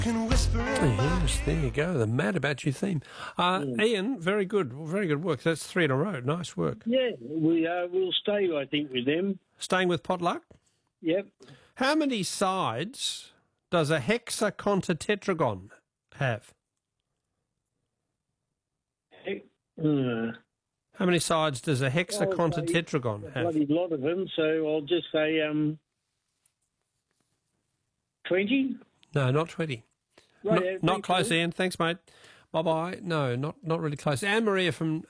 Yes, there you go. The Mad About You theme. Ian, very good work. That's 3 in a row. Nice work. Yeah, we'll stay, I think, with them. Staying with potluck? Yep. How many sides does a hexacontatetragon have? How many sides does a hexacontatetragon have? A bloody lot of them, so I'll just say 20? No, not 20. Right, Not close, Ian. Thanks, mate. Bye-bye. No, not really close. Anne-Marie from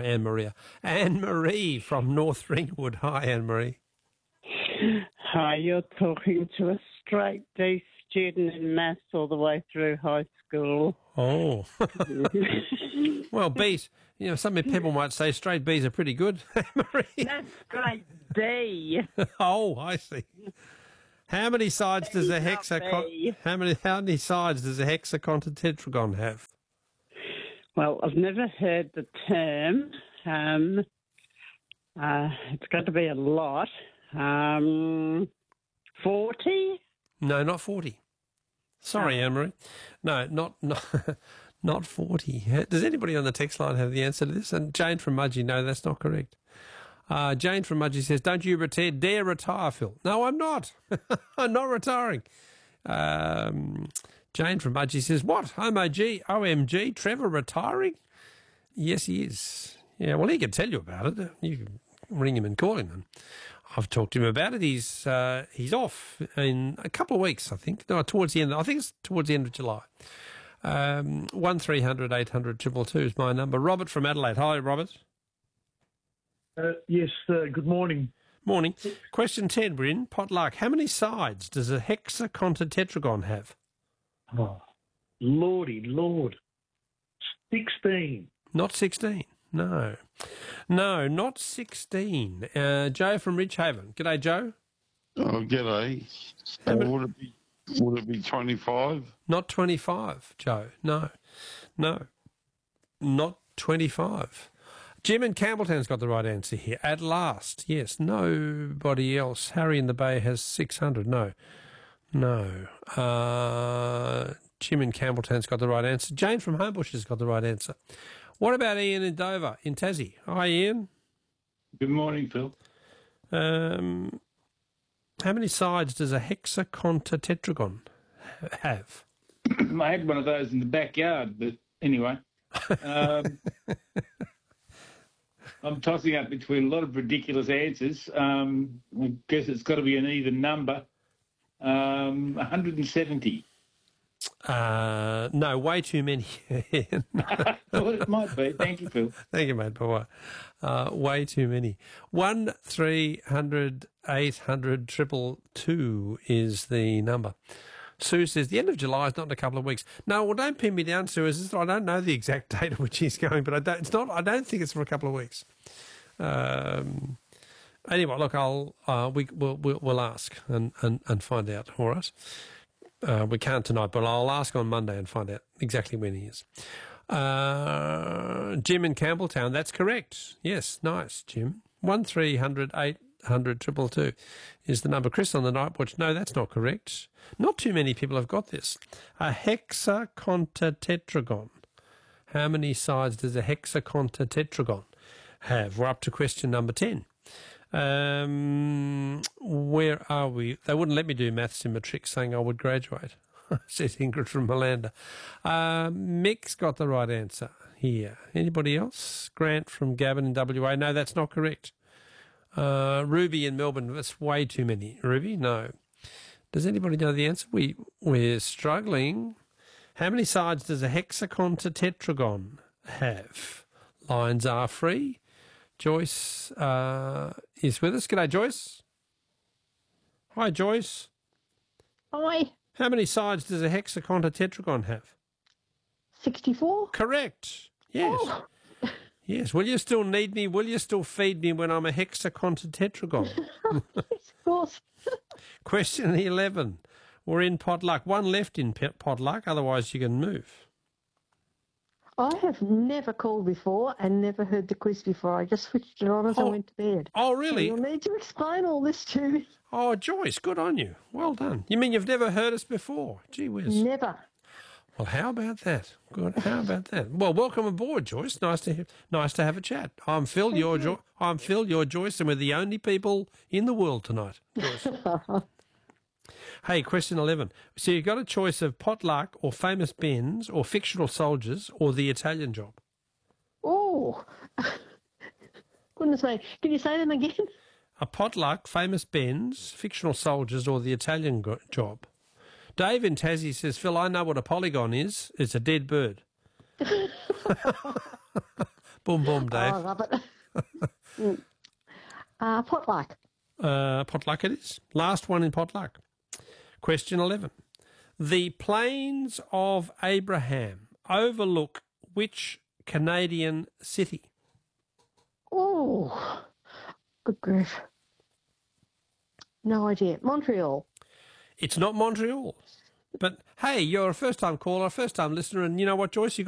North Ringwood. Hi, Anne-Marie. Hi, you're talking to a straight D student in maths all the way through high school. Oh. Well, B's, some people might say straight B's are pretty good, Anne-Marie. That's straight D. Oh, I see. How many sides does a how many sides does a hexacontatetragon have? Well, I've never heard the term. It's got to be a lot. 40? No, not 40. Sorry, Anne-Marie. No, not 40. Does anybody on the text line have the answer to this? And Jane from Mudgee, no, that's not correct. Jane from Mudgee says, don't you dare retire, Phil. No, I'm not. I'm not retiring. Jane from Mudgee says, what? OMG, Trevor retiring? Yes, he is. Yeah, well, he can tell you about it. You can ring him and call him. And I've talked to him about it. He's off in a couple of weeks, I think. No, towards the end. I think it's towards the end of July. 1300 800 222 is my number. Robert from Adelaide. Hi, Robert. Yes, good morning. Morning. Question 10, we're in potluck. How many sides does a hexacontatetragon have? Oh, lordy lord. 16. Not 16. No, not 16. Joe from Ridgehaven. G'day, Joe. Oh, g'day. Would it be 25? Not 25, Joe. No, not 25. Jim in Campbelltown's got the right answer here. At last, yes. Nobody else. Harry in the Bay has 600. No. Jim in Campbelltown's got the right answer. Jane from Homebush has got the right answer. What about Ian in Dover, in Tassie? Hi, Ian. Good morning, Phil. How many sides does a hexacontatetragon have? I had one of those in the backyard, but anyway. I'm tossing up between a lot of ridiculous answers. I guess it's got to be an even number. 170. No, way too many. I thought it might be. Thank you, Phil. Thank you, mate. Bye-bye. Way too many. 1300 800 222 is the number. Sue says, the end of July is not in a couple of weeks. No, well, don't pin me down, Sue. I don't know the exact date at which he's going, but I don't think it's for a couple of weeks. Anyway, look, we'll ask and find out, all right? We can't tonight, but I'll ask on Monday and find out exactly when he is. Jim in Campbelltown, that's correct. Yes, nice, Jim. 1300 800 222 is the number. Chris on the night watch. No, that's not correct. Not too many people have got this. A hexacontatetragon. How many sides does a hexacontatetragon have? We're up to question number 10. Where are we? They wouldn't let me do maths in matric, saying I would graduate, says Ingrid from Malanda. Mick's got the right answer here. Anybody else? Grant from Gavin in WA. No, that's not correct. Ruby in Melbourne. That's way too many. Ruby? No. Does anybody know the answer? We're struggling. How many sides does a hexacontatetragon have? Lines are free. Joyce is with us. G'day, Joyce. Hi, Joyce. Hi. How many sides does a hexacontatetragon have? 64. Correct. Yes. Oh. Yes. Will you still need me? Will you still feed me when I'm a hexacontatetragon? Yes, of course. Question 11. We're in potluck. One left in potluck, otherwise you can move. I have never called before and never heard the quiz before. I just switched it on as I went to bed. Oh, really? So you'll need to explain all this to me. Oh, Joyce, good on you. Well done. You mean you've never heard us before? Gee whiz. Never. Well, how about that? Good. How about that? Well, welcome aboard, Joyce. Nice to have a chat. I'm Phil. I'm Phil. You're Joyce, and we're the only people in the world tonight. Joyce. Hey, question 11. So you've got a choice of Potluck or Famous Ben's or Fictional Soldiers or The Italian Job. Oh, goodness me. Can you say them again? A Potluck, Famous Ben's, Fictional Soldiers or The Italian Job. Dave in Tassie says, Phil, I know what a polygon is. It's a dead bird. Boom, boom, Dave. Oh, I love it. Potluck. Potluck it is. Last one in Potluck. Question 11. The Plains of Abraham overlook which Canadian city? Oh, good grief. No idea. Montreal. It's not Montreal. But, hey, you're a first-time caller, first-time listener, and you know what, Joyce? You